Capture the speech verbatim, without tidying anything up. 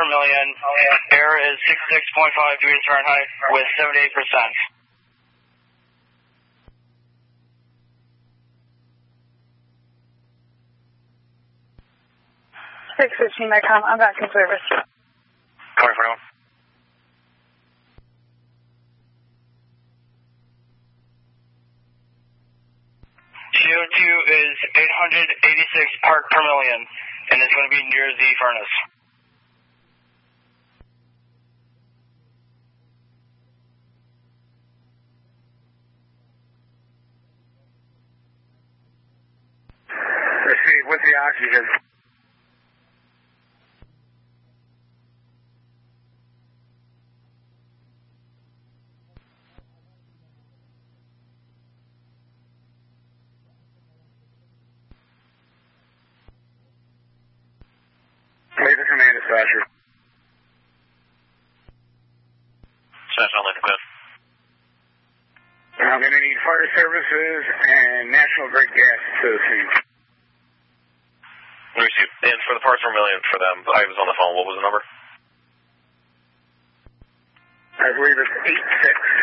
per million. Air is sixty-six point five degrees Fahrenheit with seventy-eight percent. six fifteen dot com, I'm back in service. Coming for now. C O two is eight hundred eighty-six part per million, and it's going to be near the furnace. Let's see, what's the oxygen? Laser command dispatcher. Dispatch on Laser command. I'm going to need fire services and National Grid gas to the scene. Receive. And for the parts per million for them, I was on the phone. What was the number? I believe it's eight six.